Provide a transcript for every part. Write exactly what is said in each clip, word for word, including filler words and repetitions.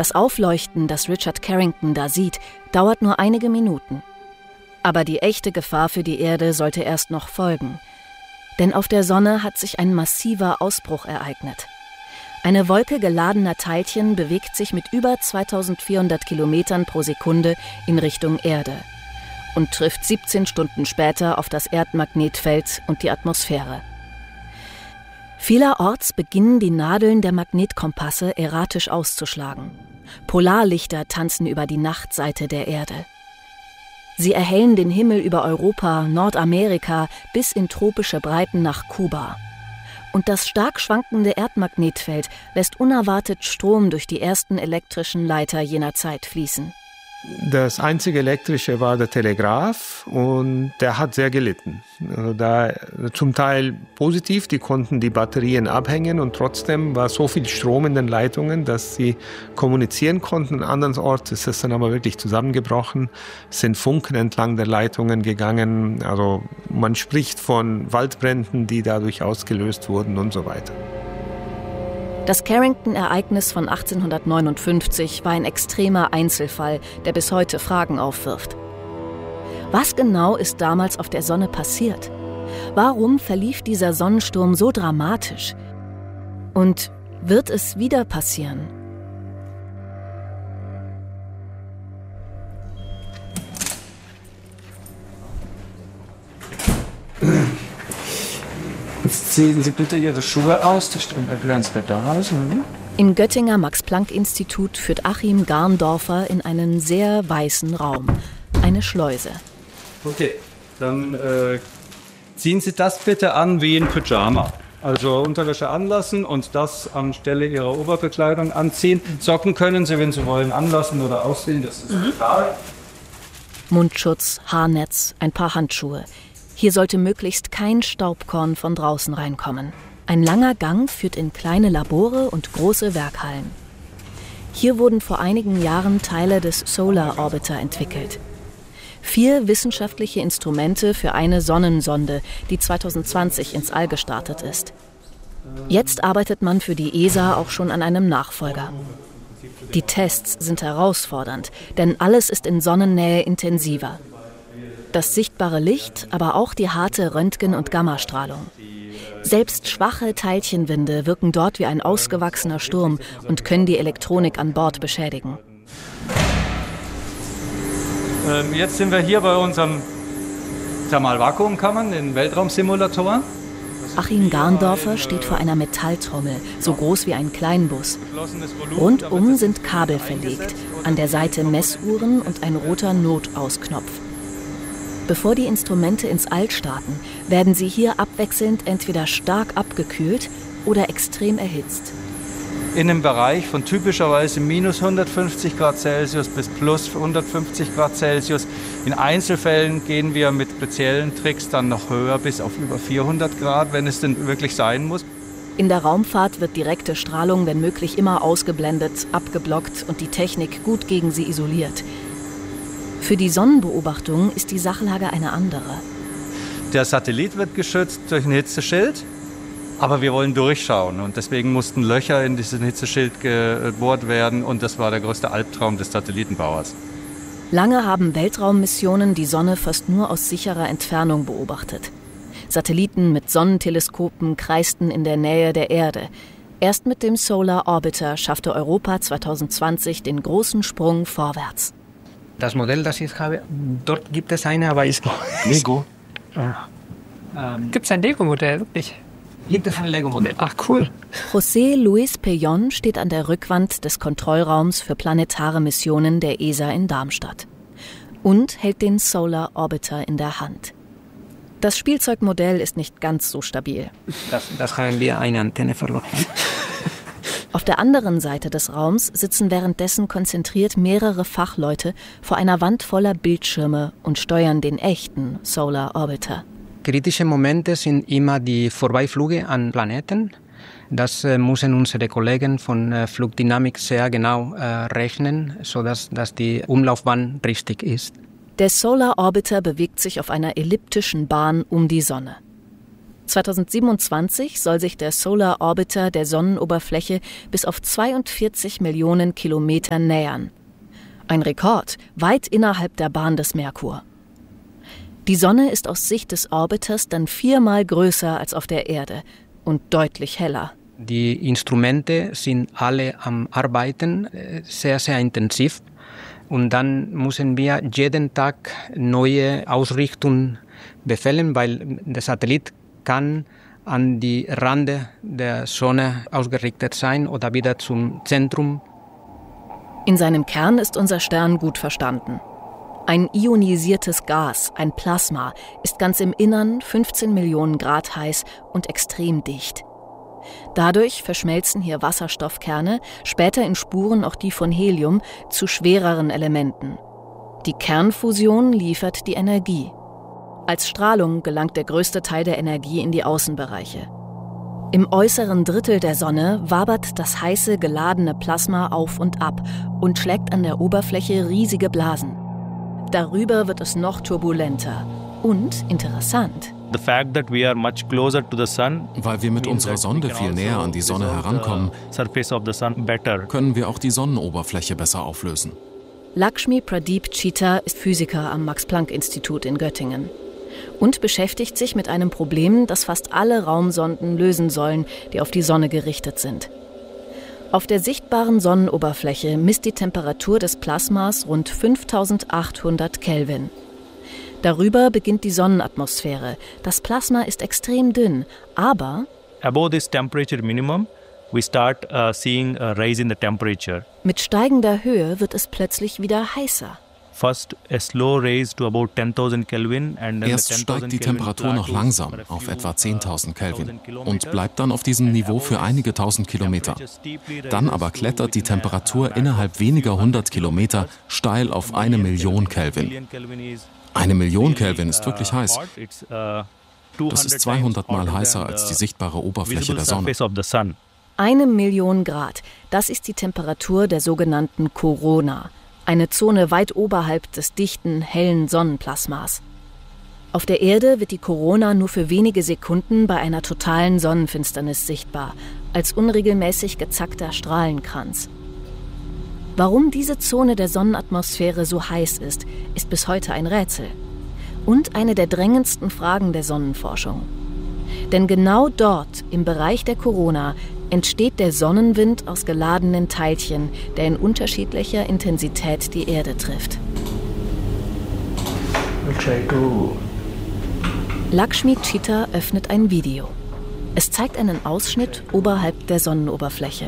Das Aufleuchten, das Richard Carrington da sieht, dauert nur einige Minuten. Aber die echte Gefahr für die Erde sollte erst noch folgen. Denn auf der Sonne hat sich ein massiver Ausbruch ereignet. Eine Wolke geladener Teilchen bewegt sich mit über zweitausendvierhundert Kilometern pro Sekunde in Richtung Erde und trifft siebzehn Stunden später auf das Erdmagnetfeld und die Atmosphäre. Vielerorts beginnen die Nadeln der Magnetkompasse erratisch auszuschlagen. Polarlichter tanzen über die Nachtseite der Erde. Sie erhellen den Himmel über Europa, Nordamerika bis in tropische Breiten nach Kuba. Und das stark schwankende Erdmagnetfeld lässt unerwartet Strom durch die ersten elektrischen Leiter jener Zeit fließen. Das einzige elektrische war der Telegraph und der hat sehr gelitten. Also da zum Teil positiv, die konnten die Batterien abhängen und trotzdem war so viel Strom in den Leitungen, dass sie kommunizieren konnten. Andernorts ist es dann aber wirklich zusammengebrochen, es sind Funken entlang der Leitungen gegangen. Also man spricht von Waldbränden, die dadurch ausgelöst wurden und so weiter. Das Carrington-Ereignis von achtzehnhundertneunundfünfzig war ein extremer Einzelfall, der bis heute Fragen aufwirft. Was genau ist damals auf der Sonne passiert? Warum verlief dieser Sonnensturm so dramatisch? Und wird es wieder passieren? Jetzt ziehen Sie bitte Ihre Schuhe aus, das stimmt ganz da aus. Im Göttinger Max-Planck-Institut führt Achim Garndorfer in einen sehr weißen Raum, eine Schleuse. Okay, dann äh, ziehen Sie das bitte an wie ein Pyjama. Also Unterwäsche anlassen und das anstelle Ihrer Oberbekleidung anziehen. Socken können Sie, wenn Sie wollen, anlassen oder ausziehen, das ist egal. Mundschutz, Haarnetz, ein paar Handschuhe. Hier sollte möglichst kein Staubkorn von draußen reinkommen. Ein langer Gang führt in kleine Labore und große Werkhallen. Hier wurden vor einigen Jahren Teile des Solar Orbiter entwickelt. Vier wissenschaftliche Instrumente für eine Sonnensonde, die zweitausendzwanzig ins All gestartet ist. Jetzt arbeitet man für die E S A auch schon an einem Nachfolger. Die Tests sind herausfordernd, denn alles ist in Sonnennähe intensiver. Das sichtbare Licht, aber auch die harte Röntgen- und Gammastrahlung. Selbst schwache Teilchenwinde wirken dort wie ein ausgewachsener Sturm und können die Elektronik an Bord beschädigen. Ähm, jetzt sind wir hier bei unseren Thermalvakuumkammern, den Weltraumsimulatoren. Achim Garndorfer steht vor einer Metalltrommel, so groß wie ein Kleinbus. Rundum sind Kabel verlegt, an der Seite Messuhren und ein roter Notausknopf. Bevor die Instrumente ins All starten, werden sie hier abwechselnd entweder stark abgekühlt oder extrem erhitzt. In einem Bereich von typischerweise minus hundertfünfzig Grad Celsius bis plus hundertfünfzig Grad Celsius. In Einzelfällen gehen wir mit speziellen Tricks dann noch höher, bis auf über vierhundert Grad, wenn es denn wirklich sein muss. In der Raumfahrt wird direkte Strahlung, wenn möglich, immer ausgeblendet, abgeblockt und die Technik gut gegen sie isoliert. Für die Sonnenbeobachtung ist die Sachlage eine andere. Der Satellit wird geschützt durch ein Hitzeschild, aber wir wollen durchschauen und deswegen mussten Löcher in dieses Hitzeschild gebohrt werden und das war der größte Albtraum des Satellitenbauers. Lange haben Weltraummissionen die Sonne fast nur aus sicherer Entfernung beobachtet. Satelliten mit Sonnenteleskopen kreisten in der Nähe der Erde. Erst mit dem Solar Orbiter schaffte Europa zweitausendzwanzig den großen Sprung vorwärts. Das Modell, das ich habe, dort gibt es eine, aber ist Lego. Ah. Ähm, gibt es ein Lego-Modell, wirklich? Gibt es ein Lego-Modell? Ach, cool. José Luis Peyon steht an der Rückwand des Kontrollraums für planetare Missionen der E S A in Darmstadt und hält den Solar Orbiter in der Hand. Das Spielzeugmodell ist nicht ganz so stabil. Das, das haben wir eine Antenne verloren. Auf der anderen Seite des Raums sitzen währenddessen konzentriert mehrere Fachleute vor einer Wand voller Bildschirme und steuern den echten Solar Orbiter. Kritische Momente sind immer die Vorbeiflüge an Planeten. Das äh, müssen unsere Kollegen von äh, Flugdynamik sehr genau äh, rechnen, sodass dass die Umlaufbahn richtig ist. Der Solar Orbiter bewegt sich auf einer elliptischen Bahn um die Sonne. zweitausendsiebenundzwanzig soll sich der Solar Orbiter der Sonnenoberfläche bis auf zweiundvierzig Millionen Kilometer nähern. Ein Rekord, weit innerhalb der Bahn des Merkur. Die Sonne ist aus Sicht des Orbiters dann viermal größer als auf der Erde und deutlich heller. Die Instrumente sind alle am Arbeiten, sehr, sehr intensiv. Und dann müssen wir jeden Tag neue Ausrichtungen befehlen, weil der Satellit kann an die Rande der Sonne ausgerichtet sein oder wieder zum Zentrum. In seinem Kern ist unser Stern gut verstanden. Ein ionisiertes Gas, ein Plasma, ist ganz im Innern fünfzehn Millionen Grad heiß und extrem dicht. Dadurch verschmelzen hier Wasserstoffkerne, später in Spuren auch die von Helium, zu schwereren Elementen. Die Kernfusion liefert die Energie. Als Strahlung gelangt der größte Teil der Energie in die Außenbereiche. Im äußeren Drittel der Sonne wabert das heiße, geladene Plasma auf und ab und schlägt an der Oberfläche riesige Blasen. Darüber wird es noch turbulenter und interessant. Weil wir mit unserer Sonde viel näher an die Sonne herankommen, können wir auch die Sonnenoberfläche besser auflösen. Lakshmi Pradeep Chita ist Physiker am Max-Planck-Institut in Göttingen und beschäftigt sich mit einem Problem, das fast alle Raumsonden lösen sollen, die auf die Sonne gerichtet sind. Auf der sichtbaren Sonnenoberfläche misst die Temperatur des Plasmas rund fünftausendachthundert Kelvin. Darüber beginnt die Sonnenatmosphäre. Das Plasma ist extrem dünn, aber above this temperature minimum, we start uh, seeing a rise in the temperature. Mit steigender Höhe wird es plötzlich wieder heißer. First a slow rise to about ten,000 Kelvin and then Erst steigt die Temperatur noch langsam auf etwa zehntausend Kelvin und bleibt dann auf diesem Niveau für einige tausend Kilometer. Dann aber klettert die Temperatur innerhalb weniger hundert Kilometer steil auf eine Million Kelvin. Eine Million Kelvin ist wirklich heiß. Das ist zweihundert Mal heißer als die sichtbare Oberfläche der Sonne. Eine Million Grad, das ist die Temperatur der sogenannten Korona. Eine Zone weit oberhalb des dichten, hellen Sonnenplasmas. Auf der Erde wird die Korona nur für wenige Sekunden bei einer totalen Sonnenfinsternis sichtbar, als unregelmäßig gezackter Strahlenkranz. Warum diese Zone der Sonnenatmosphäre so heiß ist, ist bis heute ein Rätsel. Und eine der drängendsten Fragen der Sonnenforschung. Denn genau dort, im Bereich der Korona, entsteht der Sonnenwind aus geladenen Teilchen, der in unterschiedlicher Intensität die Erde trifft. Lakshmi Chita öffnet ein Video. Es zeigt einen Ausschnitt oberhalb der Sonnenoberfläche.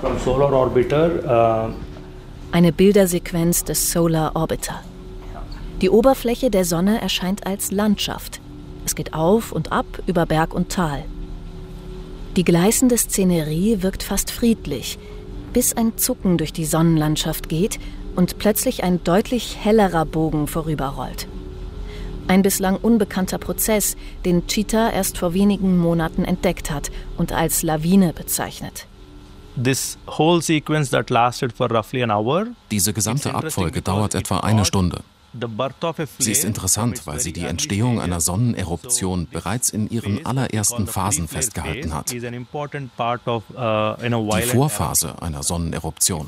Eine Bildersequenz des Solar Orbiter. Die Oberfläche der Sonne erscheint als Landschaft. Es geht auf und ab über Berg und Tal. Die gleißende Szenerie wirkt fast friedlich, bis ein Zucken durch die Sonnenlandschaft geht und plötzlich ein deutlich hellerer Bogen vorüberrollt. Ein bislang unbekannter Prozess, den Chita erst vor wenigen Monaten entdeckt hat und als Lawine bezeichnet. This whole sequence that lasted for roughly an hour. Diese gesamte Abfolge dauert etwa eine Stunde. Sie ist interessant, weil sie die Entstehung einer Sonneneruption bereits in ihren allerersten Phasen festgehalten hat. Die Vorphase einer Sonneneruption.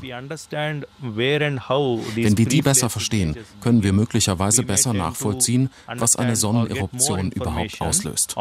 Wenn wir die besser verstehen, können wir möglicherweise besser nachvollziehen, was eine Sonneneruption überhaupt auslöst.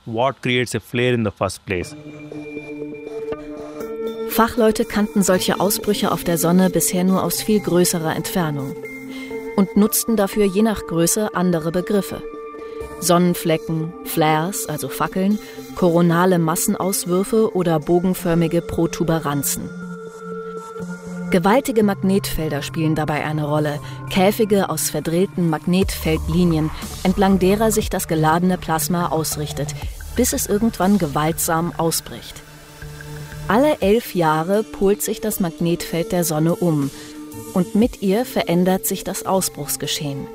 Fachleute kannten solche Ausbrüche auf der Sonne bisher nur aus viel größerer Entfernung und nutzten dafür je nach Größe andere Begriffe. Sonnenflecken, Flares, also Fackeln, koronale Massenauswürfe oder bogenförmige Protuberanzen. Gewaltige Magnetfelder spielen dabei eine Rolle, Käfige aus verdrehten Magnetfeldlinien, entlang derer sich das geladene Plasma ausrichtet, bis es irgendwann gewaltsam ausbricht. Alle elf Jahre polt sich das Magnetfeld der Sonne um und mit ihr verändert sich das Ausbruchsgeschehen.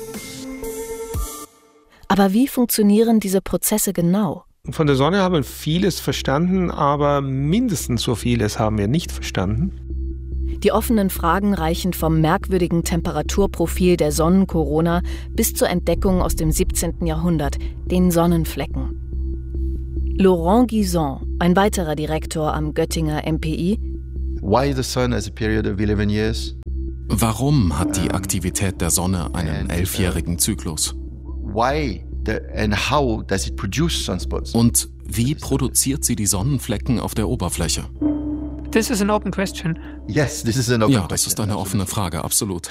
Aber wie funktionieren diese Prozesse genau? Von der Sonne haben wir vieles verstanden, aber mindestens so vieles haben wir nicht verstanden. Die offenen Fragen reichen vom merkwürdigen Temperaturprofil der Sonnenkorona bis zur Entdeckung aus dem siebzehnten Jahrhundert, den Sonnenflecken. Laurent Guizon, ein weiterer Direktor am Göttinger M P I. Why the sun has a period of eleven years? Warum hat die Aktivität der Sonne einen elfjährigen Zyklus? Why the, and how does it produce sunspots? Und wie produziert sie die Sonnenflecken auf der Oberfläche? This is an open question. Yes, this is an open ja, question. das ist eine offene Frage, absolut.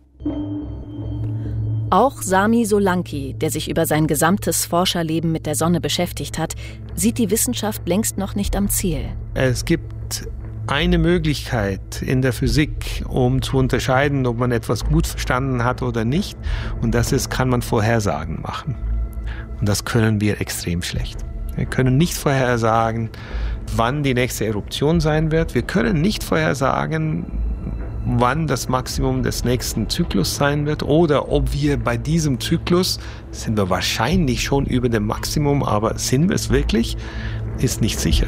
Auch Sami Solanki, der sich über sein gesamtes Forscherleben mit der Sonne beschäftigt hat, sieht die Wissenschaft längst noch nicht am Ziel. Es gibt eine Möglichkeit in der Physik, um zu unterscheiden, ob man etwas gut verstanden hat oder nicht. Und das ist, kann man Vorhersagen machen. Und das können wir extrem schlecht. Wir können nicht vorhersagen, wann die nächste Eruption sein wird. Wir können nicht vorhersagen, wann das Maximum des nächsten Zyklus sein wird oder ob wir bei diesem Zyklus, sind wir wahrscheinlich schon über dem Maximum, aber sind wir es wirklich, ist nicht sicher.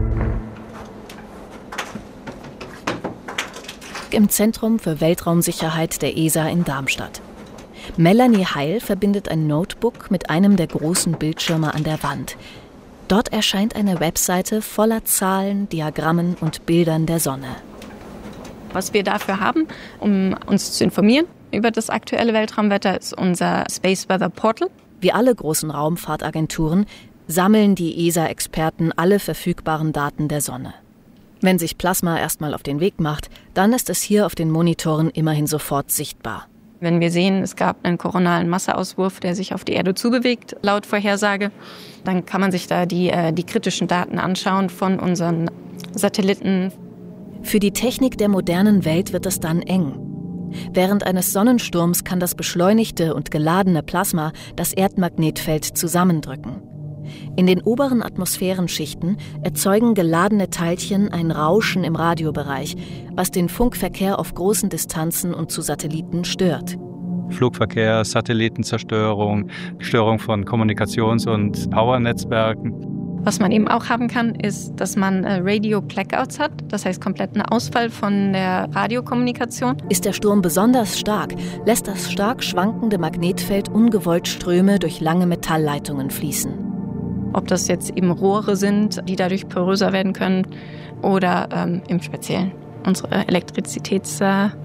Im Zentrum für Weltraumsicherheit der E S A in Darmstadt. Melanie Heil verbindet ein Notebook mit einem der großen Bildschirme an der Wand. Dort erscheint eine Webseite voller Zahlen, Diagrammen und Bildern der Sonne. Was wir dafür haben, um uns zu informieren über das aktuelle Weltraumwetter, ist unser Space Weather Portal. Wie alle großen Raumfahrtagenturen sammeln die E S A-Experten alle verfügbaren Daten der Sonne. Wenn sich Plasma erstmal auf den Weg macht, dann ist es hier auf den Monitoren immerhin sofort sichtbar. Wenn wir sehen, es gab einen koronalen Masseauswurf, der sich auf die Erde zubewegt, laut Vorhersage, dann kann man sich da die, äh, die kritischen Daten anschauen von unseren Satelliten. Für die Technik der modernen Welt wird es dann eng. Während eines Sonnensturms kann das beschleunigte und geladene Plasma das Erdmagnetfeld zusammendrücken. In den oberen Atmosphärenschichten erzeugen geladene Teilchen ein Rauschen im Radiobereich, was den Funkverkehr auf großen Distanzen und zu Satelliten stört. Flugverkehr, Satellitenzerstörung, Störung von Kommunikations- und Powernetzwerken. Was man eben auch haben kann, ist, dass man Radio-Blackouts hat, das heißt kompletten Ausfall von der Radiokommunikation. Ist der Sturm besonders stark, lässt das stark schwankende Magnetfeld ungewollt Ströme durch lange Metallleitungen fließen. Ob das jetzt eben Rohre sind, die dadurch poröser werden können oder ähm, im Speziellen unsere Elektrizitätsnetzwerke.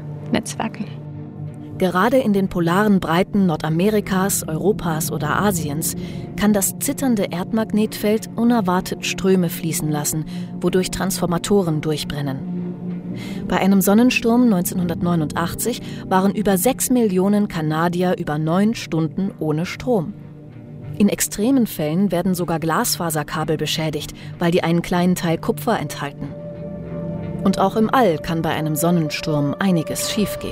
Gerade in den polaren Breiten Nordamerikas, Europas oder Asiens kann das zitternde Erdmagnetfeld unerwartet Ströme fließen lassen, wodurch Transformatoren durchbrennen. Bei einem Sonnensturm neunzehnhundertneunundachtzig waren über sechs Millionen Kanadier über neun Stunden ohne Strom. In extremen Fällen werden sogar Glasfaserkabel beschädigt, weil die einen kleinen Teil Kupfer enthalten. Und auch im All kann bei einem Sonnensturm einiges schiefgehen.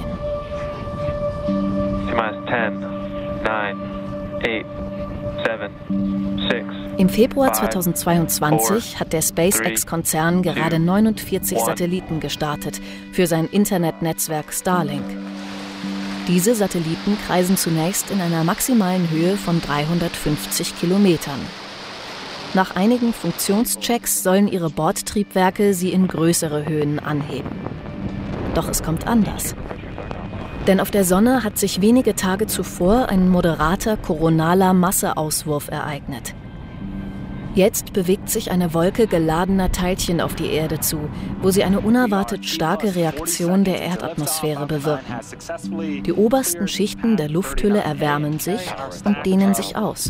Im Februar zweitausendzweiundzwanzig hat der SpaceX-Konzern gerade neunundvierzig Satelliten gestartet für sein Internetnetzwerk Starlink. Diese Satelliten kreisen zunächst in einer maximalen Höhe von dreihundertfünfzig Kilometern. Nach einigen Funktionschecks sollen ihre Bordtriebwerke sie in größere Höhen anheben. Doch es kommt anders. Denn auf der Sonne hat sich wenige Tage zuvor ein moderater koronaler Masseauswurf ereignet. Jetzt bewegt sich eine Wolke geladener Teilchen auf die Erde zu, wo sie eine unerwartet starke Reaktion der Erdatmosphäre bewirken. Die obersten Schichten der Lufthülle erwärmen sich und dehnen sich aus.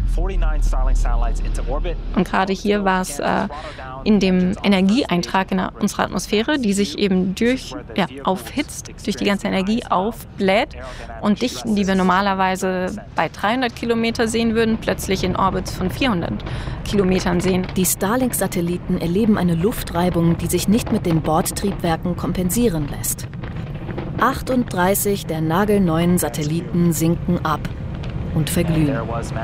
Und gerade hier war es äh, in dem Energieeintrag in unserer Atmosphäre, die sich eben durch, ja, aufhitzt, durch die ganze Energie aufbläht und Dichten, die wir normalerweise bei dreihundert Kilometer sehen würden, plötzlich in Orbits von vierhundert Kilometern sehen. Die Starlink-Satelliten erleben eine Luftreibung, die sich nicht mit den Bordtriebwerken kompensieren lässt. achtunddreißig der nagelneuen Satelliten sinken ab und verglühen.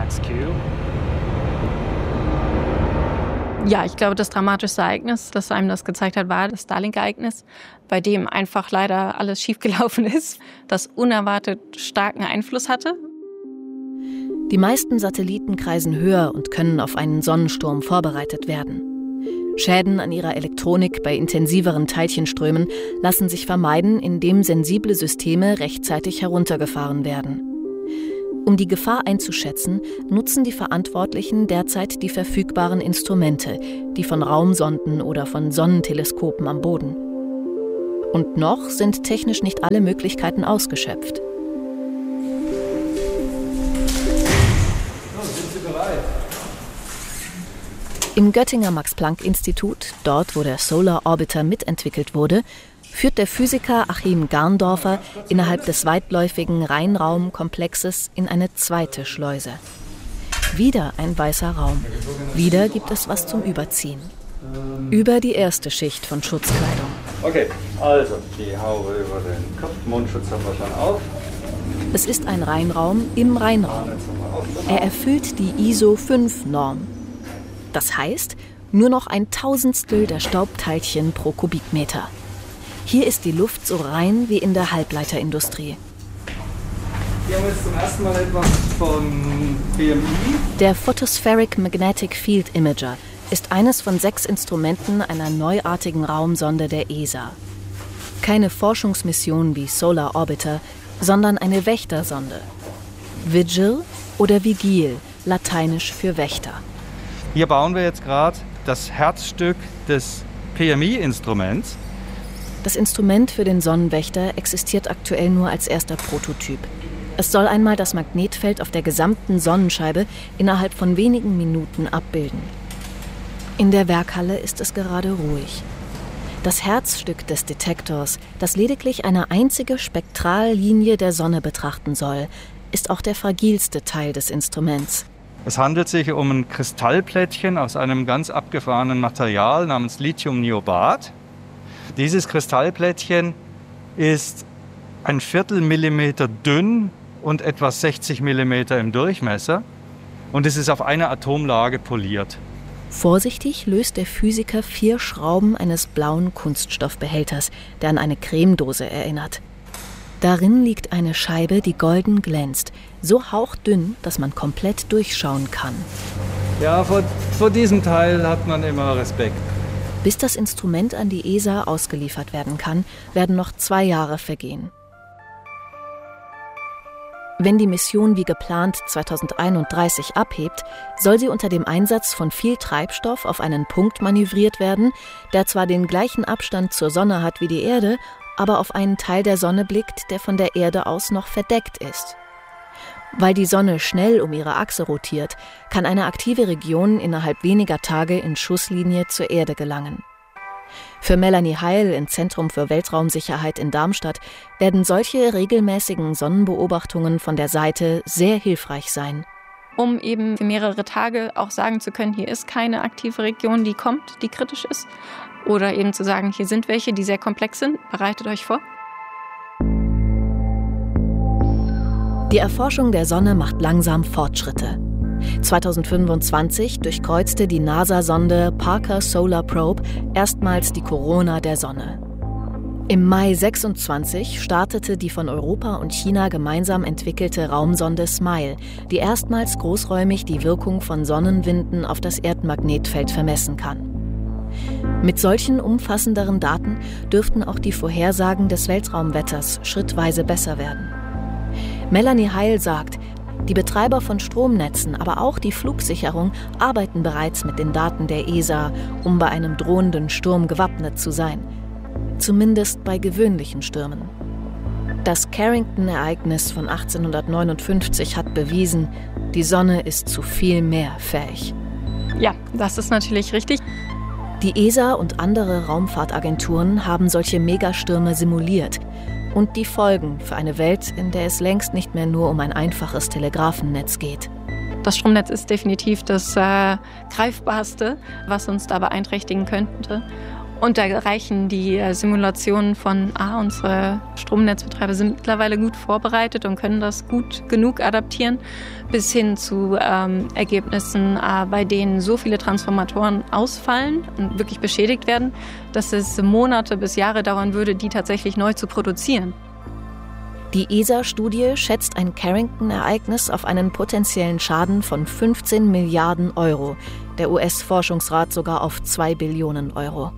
Ja, ich glaube, das dramatischste Ereignis, das einem das gezeigt hat, war das Starlink-Ereignis, bei dem einfach leider alles schiefgelaufen ist, das unerwartet starken Einfluss hatte. Die meisten Satelliten kreisen höher und können auf einen Sonnensturm vorbereitet werden. Schäden an ihrer Elektronik bei intensiveren Teilchenströmen lassen sich vermeiden, indem sensible Systeme rechtzeitig heruntergefahren werden. Um die Gefahr einzuschätzen, nutzen die Verantwortlichen derzeit die verfügbaren Instrumente, die von Raumsonden oder von Sonnenteleskopen am Boden. Und noch sind technisch nicht alle Möglichkeiten ausgeschöpft. Im Göttinger Max-Planck-Institut, dort wo der Solar Orbiter mitentwickelt wurde, führt der Physiker Achim Garndorfer innerhalb des weitläufigen Rheinraumkomplexes in eine zweite Schleuse. Wieder ein weißer Raum. Wieder gibt es was zum Überziehen. Über die erste Schicht von Schutzkleidung. Okay, also die Haube über den Kopf, Mundschutz haben wir schon auf. Es ist ein Reinraum im Reinraum. Er erfüllt die I S O fünf Norm. Das heißt, nur noch ein Tausendstel der Staubteilchen pro Kubikmeter. Hier ist die Luft so rein wie in der Halbleiterindustrie. Hier haben wir jetzt zum ersten Mal etwas von P M I. Der Photospheric Magnetic Field Imager ist eines von sechs Instrumenten einer neuartigen Raumsonde der E S A. Keine Forschungsmission wie Solar Orbiter, sondern eine Wächtersonde. Vigil oder Vigil, lateinisch für Wächter. Hier bauen wir jetzt gerade das Herzstück des P M I-Instruments. Das Instrument für den Sonnenwächter existiert aktuell nur als erster Prototyp. Es soll einmal das Magnetfeld auf der gesamten Sonnenscheibe innerhalb von wenigen Minuten abbilden. In der Werkhalle ist es gerade ruhig. Das Herzstück des Detektors, das lediglich eine einzige Spektrallinie der Sonne betrachten soll, ist auch der fragilste Teil des Instruments. Es handelt sich um ein Kristallplättchen aus einem ganz abgefahrenen Material namens Lithium-Niobat. Dieses Kristallplättchen ist ein Viertelmillimeter dünn und etwa sechzig Millimeter im Durchmesser und es ist auf einer Atomlage poliert. Vorsichtig löst der Physiker vier Schrauben eines blauen Kunststoffbehälters, der an eine Cremedose erinnert. Darin liegt eine Scheibe, die golden glänzt, so hauchdünn, dass man komplett durchschauen kann. Ja, vor, vor diesem Teil hat man immer Respekt. Bis das Instrument an die E S A ausgeliefert werden kann, werden noch zwei Jahre vergehen. Wenn die Mission wie geplant zweitausendeinunddreißig abhebt, soll sie unter dem Einsatz von viel Treibstoff auf einen Punkt manövriert werden, der zwar den gleichen Abstand zur Sonne hat wie die Erde, aber auf einen Teil der Sonne blickt, der von der Erde aus noch verdeckt ist. Weil die Sonne schnell um ihre Achse rotiert, kann eine aktive Region innerhalb weniger Tage in Schusslinie zur Erde gelangen. Für Melanie Heil im Zentrum für Weltraumsicherheit in Darmstadt werden solche regelmäßigen Sonnenbeobachtungen von der Seite sehr hilfreich sein. Um eben für mehrere Tage auch sagen zu können, hier ist keine aktive Region, die kommt, die kritisch ist. Oder eben zu sagen, hier sind welche, die sehr komplex sind. Bereitet euch vor. Die Erforschung der Sonne macht langsam Fortschritte. zweitausendfünfundzwanzig durchkreuzte die NASA-Sonde Parker Solar Probe erstmals die Korona der Sonne. Im Mai sechsundzwanzig startete die von Europa und China gemeinsam entwickelte Raumsonde SMILE, die erstmals großräumig die Wirkung von Sonnenwinden auf das Erdmagnetfeld vermessen kann. Mit solchen umfassenderen Daten dürften auch die Vorhersagen des Weltraumwetters schrittweise besser werden. Melanie Heil sagt, die Betreiber von Stromnetzen, aber auch die Flugsicherung arbeiten bereits mit den Daten der E S A, um bei einem drohenden Sturm gewappnet zu sein. Zumindest bei gewöhnlichen Stürmen. Das Carrington-Ereignis von achtzehnhundertneunundfünfzig hat bewiesen, die Sonne ist zu viel mehr fähig. Ja, das ist natürlich richtig. Die E S A und andere Raumfahrtagenturen haben solche Megastürme simuliert und die Folgen für eine Welt, in der es längst nicht mehr nur um ein einfaches Telegrafennetz geht. Das Stromnetz ist definitiv das äh, greifbarste, was uns da beeinträchtigen könnte. Und da reichen die äh, Simulationen von, ah, unsere Stromnetzbetreiber sind mittlerweile gut vorbereitet und können das gut genug adaptieren, bis hin zu ähm, Ergebnissen, äh, bei denen so viele Transformatoren ausfallen und wirklich beschädigt werden, dass es Monate bis Jahre dauern würde, die tatsächlich neu zu produzieren. Die E S A-Studie schätzt ein Carrington-Ereignis auf einen potenziellen Schaden von fünfzehn Milliarden Euro, der U S-Forschungsrat sogar auf zwei Billionen Euro.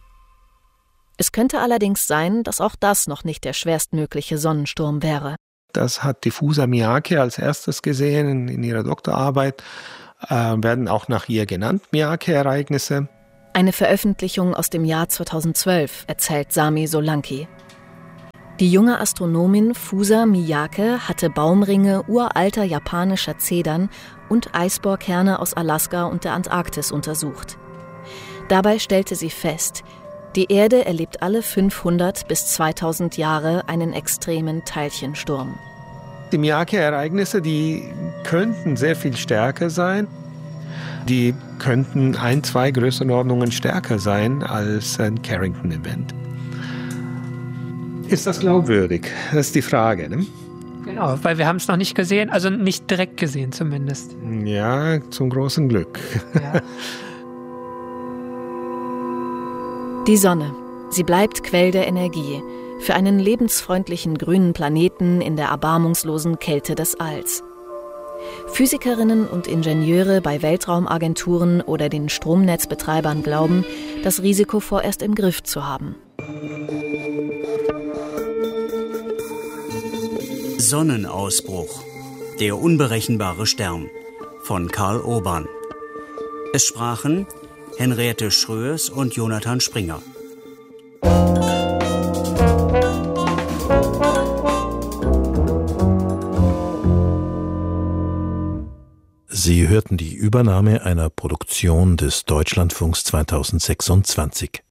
Es könnte allerdings sein, dass auch das noch nicht der schwerstmögliche Sonnensturm wäre. Das hat die Fusa Miyake als erstes gesehen in, in ihrer Doktorarbeit. Äh, werden auch nach ihr genannt, Miyake-Ereignisse. Eine Veröffentlichung aus dem Jahr zweitausendzwölf, erzählt Sami Solanki. Die junge Astronomin Fusa Miyake hatte Baumringe uralter japanischer Zedern und Eisbohrkerne aus Alaska und der Antarktis untersucht. Dabei stellte sie fest, die Erde erlebt alle fünfhundert bis zweitausend Jahre einen extremen Teilchensturm. Die Miyake-Ereignisse, die könnten sehr viel stärker sein. Die könnten ein, zwei Größenordnungen stärker sein als ein Carrington-Event. Ist das glaubwürdig? Das ist die Frage, ne? Genau, weil wir haben es noch nicht gesehen, also nicht direkt gesehen zumindest. Ja, zum großen Glück. Ja. Die Sonne. Sie bleibt Quell der Energie für einen lebensfreundlichen grünen Planeten in der erbarmungslosen Kälte des Alls. Physikerinnen und Ingenieure bei Weltraumagenturen oder den Stromnetzbetreibern glauben, das Risiko vorerst im Griff zu haben. Sonnenausbruch. Der unberechenbare Stern von Karl Urban. Es sprachen Henriette Schröers und Jonathan Springer. Sie hörten die Übernahme einer Produktion des Deutschlandfunks zweitausendsechsundzwanzig.